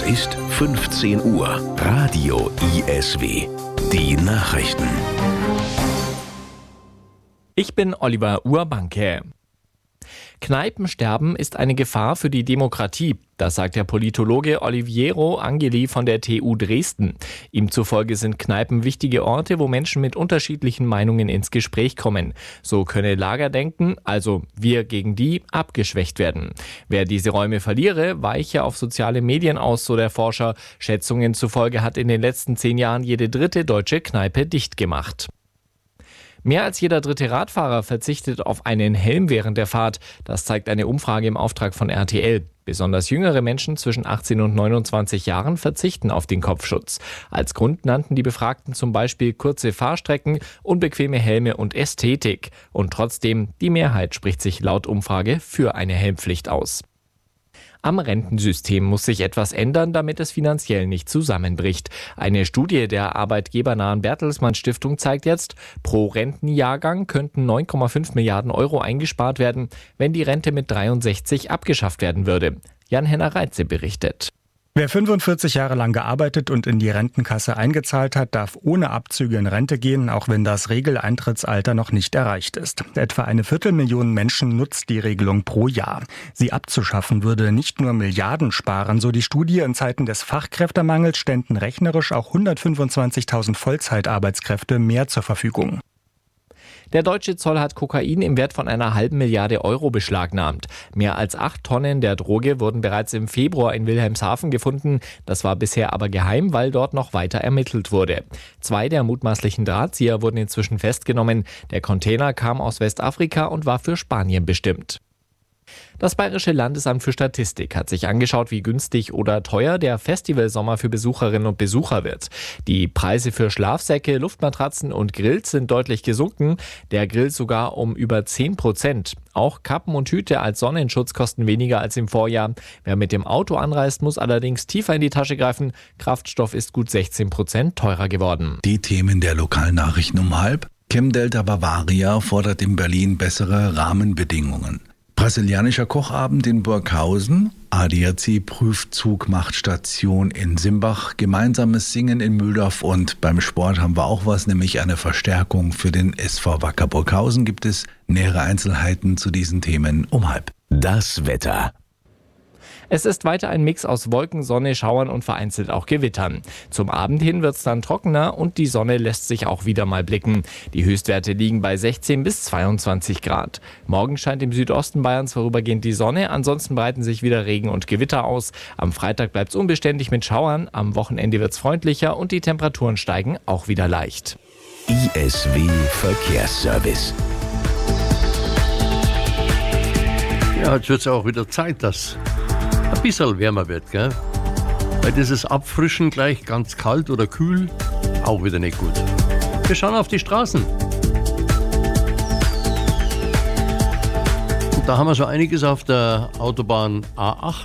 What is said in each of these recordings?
Es ist 15 Uhr. Radio ISW. Die Nachrichten. Ich bin Oliver Urbanke. Kneipensterben ist eine Gefahr für die Demokratie. Das sagt der Politologe Oliviero Angeli von der TU Dresden. Ihm zufolge sind Kneipen wichtige Orte, wo Menschen mit unterschiedlichen Meinungen ins Gespräch kommen. So könne Lagerdenken, also wir gegen die, abgeschwächt werden. Wer diese Räume verliere, weiche auf soziale Medien aus, so der Forscher. Schätzungen zufolge hat in den letzten 10 Jahren jede dritte deutsche Kneipe dicht gemacht. Mehr als jeder dritte Radfahrer verzichtet auf einen Helm während der Fahrt. Das zeigt eine Umfrage im Auftrag von RTL. Besonders jüngere Menschen zwischen 18 und 29 Jahren verzichten auf den Kopfschutz. Als Grund nannten die Befragten zum Beispiel kurze Fahrstrecken, unbequeme Helme und Ästhetik. Und trotzdem, die Mehrheit spricht sich laut Umfrage für eine Helmpflicht aus. Am Rentensystem muss sich etwas ändern, damit es finanziell nicht zusammenbricht. Eine Studie der arbeitgebernahen Bertelsmann Stiftung zeigt jetzt, pro Rentenjahrgang könnten 9,5 Milliarden Euro eingespart werden, wenn die Rente mit 63 abgeschafft werden würde. Jan-Henner Reitze berichtet. Wer 45 Jahre lang gearbeitet und in die Rentenkasse eingezahlt hat, darf ohne Abzüge in Rente gehen, auch wenn das Regeleintrittsalter noch nicht erreicht ist. Etwa 250.000 Menschen nutzt die Regelung pro Jahr. Sie abzuschaffen würde nicht nur Milliarden sparen, so die Studie. In Zeiten des Fachkräftemangels ständen rechnerisch auch 125.000 Vollzeitarbeitskräfte mehr zur Verfügung. Der deutsche Zoll hat Kokain im Wert von 1,5 Milliarde Euro beschlagnahmt. Mehr als 8 Tonnen der Droge wurden bereits im Februar in Wilhelmshaven gefunden. Das war bisher aber geheim, weil dort noch weiter ermittelt wurde. 2 der mutmaßlichen Drahtzieher wurden inzwischen festgenommen. Der Container kam aus Westafrika und war für Spanien bestimmt. Das Bayerische Landesamt für Statistik hat sich angeschaut, wie günstig oder teuer der Festivalsommer für Besucherinnen und Besucher wird. Die Preise für Schlafsäcke, Luftmatratzen und Grills sind deutlich gesunken, der Grill sogar um über 10%. Auch Kappen und Hüte als Sonnenschutz kosten weniger als im Vorjahr. Wer mit dem Auto anreist, muss allerdings tiefer in die Tasche greifen. Kraftstoff ist gut 16% teurer geworden. Die Themen der lokalen Nachrichten um 12:30. ChemDelta Bavaria fordert in Berlin bessere Rahmenbedingungen. Brasilianischer Kochabend in Burghausen, ADAC-Prüfzugmachtstation in Simbach, gemeinsames Singen in Mühldorf und beim Sport haben wir auch was, nämlich eine Verstärkung für den SV Wacker Burghausen. Gibt es nähere Einzelheiten zu diesen Themen um 12:30. Das Wetter. Es ist weiter ein Mix aus Wolken, Sonne, Schauern und vereinzelt auch Gewittern. Zum Abend hin wird es dann trockener und die Sonne lässt sich auch wieder mal blicken. Die Höchstwerte liegen bei 16 bis 22 Grad. Morgen scheint im Südosten Bayerns vorübergehend die Sonne, ansonsten breiten sich wieder Regen und Gewitter aus. Am Freitag bleibt es unbeständig mit Schauern, am Wochenende wird es freundlicher und die Temperaturen steigen auch wieder leicht. ISW Verkehrsservice. Ja, jetzt wird es auch wieder Zeit, dass ein bisschen wärmer wird, gell? Weil dieses Abfrischen gleich ganz kalt oder kühl, auch wieder nicht gut. Wir schauen auf die Straßen. Und da haben wir so einiges auf der Autobahn A8.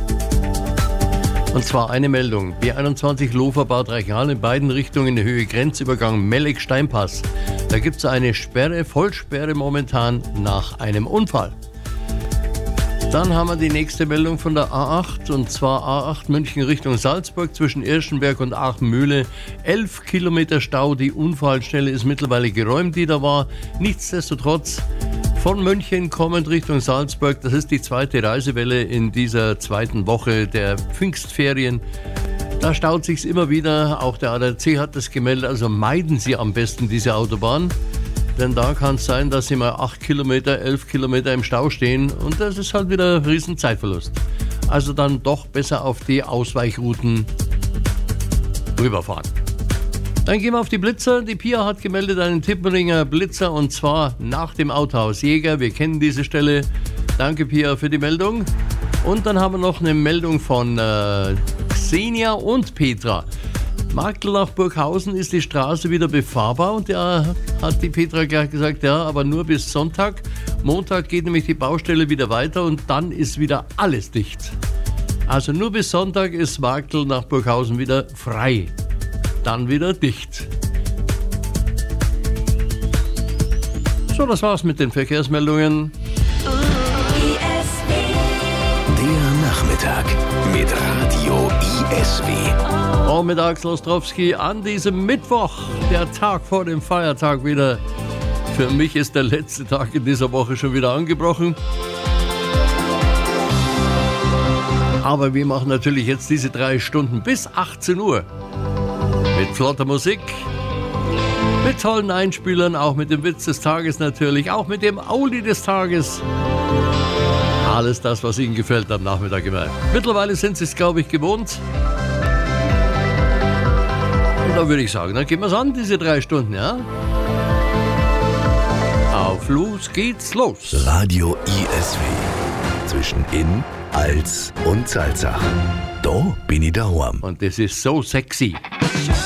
Und zwar eine Meldung. B21 Lofer-Bad Reichenhall in beiden Richtungen in Höhe Grenzübergang Melleck-Steinpass. Da gibt es eine Sperre, Vollsperre momentan nach einem Unfall. Dann haben wir die nächste Meldung von der A8 und zwar A8 München Richtung Salzburg zwischen Irschenberg und Aachenmühle. 11 Kilometer Stau, die Unfallstelle ist mittlerweile geräumt, die da war. Nichtsdestotrotz von München kommend Richtung Salzburg, das ist die zweite Reisewelle in dieser zweiten Woche der Pfingstferien. Da staut sich's immer wieder, auch der ADAC hat das gemeldet, also meiden Sie am besten diese Autobahn. Denn da kann es sein, dass Sie mal 8 Kilometer, 11 Kilometer im Stau stehen und das ist halt wieder ein riesen Zeitverlust. Also dann doch besser auf die Ausweichrouten rüberfahren. Dann gehen wir auf die Blitzer. Die Pia hat gemeldet einen Tipperinger Blitzer und zwar nach dem Autohaus Jäger. Wir kennen diese Stelle. Danke Pia für die Meldung. Und dann haben wir noch eine Meldung von Xenia und Petra. Marktl nach Burghausen ist die Straße wieder befahrbar und da hat die Petra gleich gesagt, ja, aber nur bis Sonntag. Montag geht nämlich die Baustelle wieder weiter und dann ist wieder alles dicht. Also nur bis Sonntag ist Marktl nach Burghausen wieder frei. Dann wieder dicht. So, das war's mit den Verkehrsmeldungen. Der Nachmittag mit Radio ISW. ISW. Und mit Axel Ostrowski an diesem Mittwoch, der Tag vor dem Feiertag wieder. Für mich ist der letzte Tag in dieser Woche schon wieder angebrochen. Aber wir machen natürlich jetzt diese 3 Stunden bis 18 Uhr mit flotter Musik, mit tollen Einspielern, auch mit dem Witz des Tages natürlich, auch mit dem Auli des Tages. Alles das, was Ihnen gefällt am Nachmittag immer. Mittlerweile sind Sie es, glaube ich, gewohnt. Und da würde ich sagen, dann gehen wir es an, diese 3 Stunden, ja? Auf los geht's los. Radio ISW. Zwischen Inn, Als und Salzach. Da bin ich daheim. Und das ist so sexy.